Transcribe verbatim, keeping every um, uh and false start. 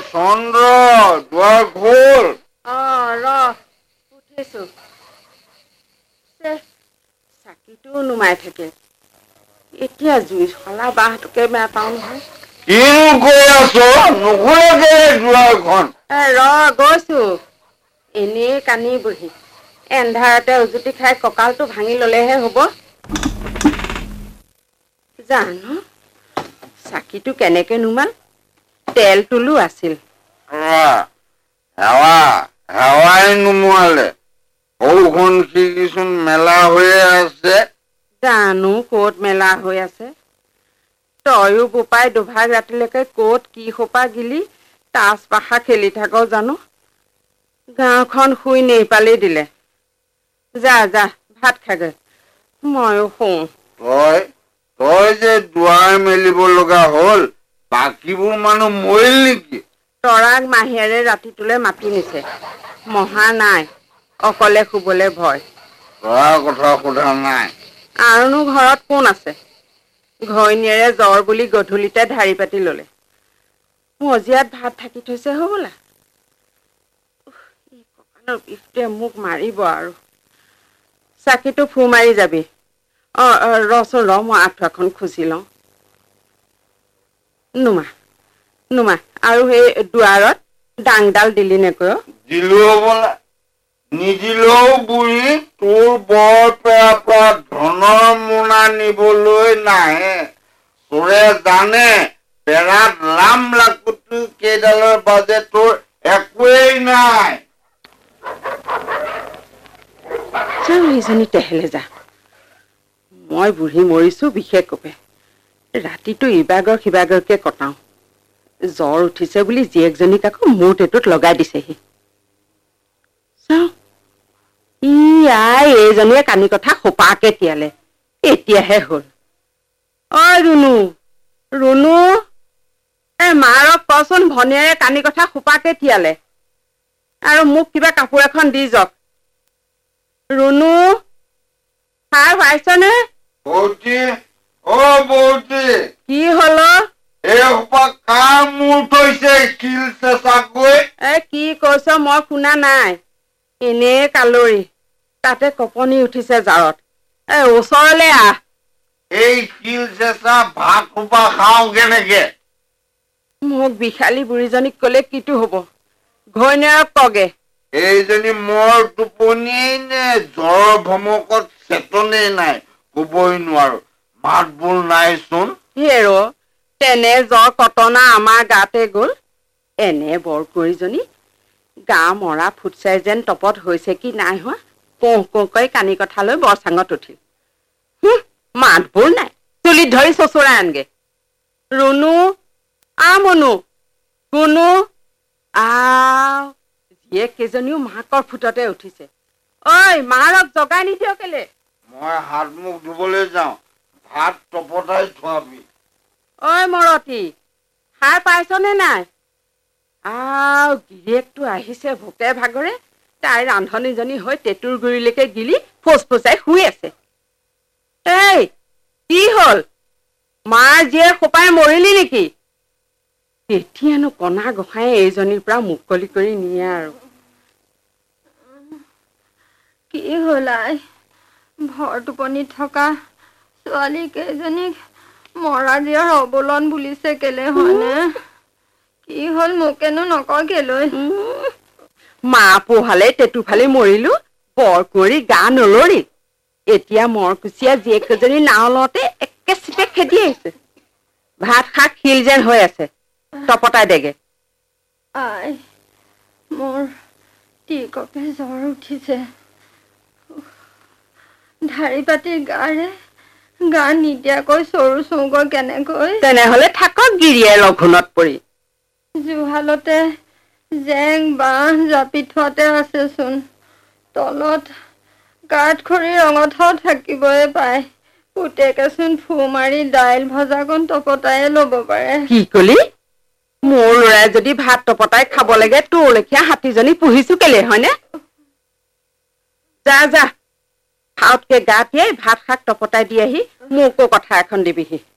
চন্দ্ৰ দুৱাৰ খোল। অ ৰ উঠিছো। চাকিটো নুমাই থাকে। এতিয়া জুই চলা বাঁহটোকে বেয়া পাওঁ নহয়। কিনো কৈ আছ নুখোলে দুৱাৰখন। এ ৰ গৈছো এনেই কান্দি বহি এন্ধাৰতে উজুতি খাই কঁকালটো ভাঙি ললেহে হব। জানো চাকিটো কেনেকে নুমাল। তেল তুলো আছিল। হাৱা হাৱাই নুমুৱালে। সৌখন খিৰিকীচোন মেলা হৈয়ে আছে। জানো কত মেলা হৈ আছে। তয়ো বোপাই দুভাগ ৰাতিলৈকে কত কি সোপা গিলি তাচ পাশা খেলি থাক জানো। গাঁওখন শুই নেইপালি দিলে। যা যা ভাত খাগৈ ময়ো শুওঁ। তই তই যে দুৱাৰ মেলিব লগা হল বাকীবোৰ মানুহ মৰিল নেকি? তৰাক মাহীয়েৰে ৰাতিটোলৈ মাতি নিছে। মহা নাই অকলে শুবলে ভয়। তৰাৰ কথা সোধা নাই। আৰুনো ঘৰত কোন আছে? ঘৈণীয়েৰে জ্বৰ বুলি গধূলিতে ঢাৰি পাতি ললে। মজিয়াত ভাত থাকি থৈছে হবলা। কঁকালৰ বিষটোৱে মোক মাৰিব আৰু। চাকিটো ফু মাৰি যাবি। অ ৰচোন ৰ মই আঁঠুৱাখন খুচি লওঁ। নুমা নুমা আৰু সেই দুৱাৰত ডাংডাল দিলি নেকৈ? দিলো হবলা। নিদিলেও বুঢ়ী তোৰ বৰ পেৰা পৰা ধনৰ মোনা নিবলৈ নাহে। তোৰে জানে পেৰাত লাম লাকুটি কেইডালৰ বাজে তোৰ একোৱেই নাই। এইজনী টেহেলে যা। মই বুঢ়ী মৰিছো বিশেষ কপে। ৰাতিটো ইবাগৰ সিবাগৰকে কটাও। জ্বৰ উঠিছে বুলি জীয়েকজনীক আকৌ মোৰ টেটুত লগাই দিছেহি। চাও ই আই এইজনীয়ে কানি কথা সোপাকে তিয়ালে। এতিয়াহে হল। অ ৰুনু ৰুনু এ মাৰক কচোন ভনীয়েৰে কানি কথা সোপাকে তিয়ালে আৰু মোক কিবা কাপোৰ এখন দি যাওক। ৰুনু সাৰ পাইছনে? বৌতি অ বৌতি কি হল? এই সোপা কাৰ মূৰ থৈছে শিল চেঁচাকৈ? এ কি কৈছ মই শুনা নাই। এনে কালৰি তাতে কপনি উঠিছে জাৰত। এ ওচৰলে আহ। এই শিল চেঁচা ভাত সোপা খাওঁ কেনেকে? মোক বিশালী বুঢ়ীজনীক কলে কিটো হব? ঘৈণীয়েৰক কগে। এইজনী মোৰ টোপনিয়েই নে জ্বৰৰ ভমকত চেতনেই নাই কবই নোৱাৰো। মাত বোল নাইচোন। হেৰ তেনে জ্বৰ কটনা আমাৰ গাতে গল। এনে বৰ কৰিজনী গা মৰা ফুটচাই যেন তপত হৈছে কি নাই হোৱা। কোহ কোহকৈ কানি কথা লৈ বৰচাঙত উঠিল। মাত বোৰ নাই। চুলিত ধৰি চচুৰাই আনগে। ৰুনু আ মনু গুনু আহ জীয়েক কেইজনীও মাকৰ ফুটতে উঠিছে। ঐ মাৰক জগাই নিদিয় কেলে? মই হাত মুখ ধুবলৈ যাওঁ। ভাত তপতাই থোৱাবি। ঐ মৰতি সাৰ পাইছনে নাই? আহ গিৰিয়েকটো আহিছে ভোকে ভাগৰে। তাই ৰান্ধনীজনী হৈ টেঁটুৰ গুৰিলৈকে গিলি ফোচ ফোচাই শুই আছে। এই কি হল? মাৰ জীয়েৰ সোপাই মৰিলি নেকি? তেতিয়ানো কণা গোসাঁয়ে এইজনীৰ পৰা মুকলি কৰি নিয়ে আৰু। কি হল আই? ভৰ টোপনিত থকা ছোৱালী কেইজনীক মৰা জীয়াৰ অবলন বুলিছে কেলে হয়নে? কি হল মোকেনো নকয় কেলৈ? মা পোহালে টেটু ফালি মৰিলো বৰ কৰি গা নলৰি। এতিয়া মৰকুচিয়া জীয়েক কেইজনী নাও লওঁতে একে চিপে খেদি আহিছে। ভাত শাক শিল যেন হৈ আছে। তপতাই দেগে। আই মোৰ টিকপে জ্বৰ উঠিছে। ঢাৰি পাতি গাৰে গা নিদিয়াকৈ চৰু চৌগৰ কেনেকৈ? তেনেহলে থাকক গিৰিয়ে লঘোণত পৰি। জুহালতে জেং বাঁহ জাপি থোৱাতে আছেচোন। তলত কাঠ খৰি ৰঙঠাও থাকিবই পায়। পুতেকেচোন ফু মাৰি দাইল ভজাকণ তপতাই লব পাৰে। কি কলি? মোৰ লৰাই যদি ভাত তপতাই খাব লাগে তোৰ লেখীয়া হাতীজনী পুহিছো কেলে হয়নে? যা যা খাওতকে গা তিয়াই ভাত শাক তপতাই দি আহি মোকো কথা এখন দিবিহি।